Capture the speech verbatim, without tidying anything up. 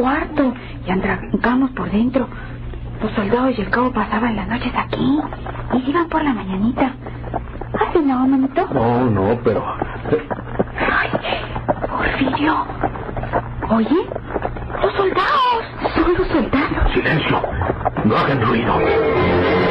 cuarto y atrancamos por dentro. Los soldados y el cabo pasaban las noches aquí y se iban por la mañanita. ¿Hace no, manito? No, no, pero... Ay, Porfirio. Oye, los soldados. Son los soldados. Silencio. No hagan ruido.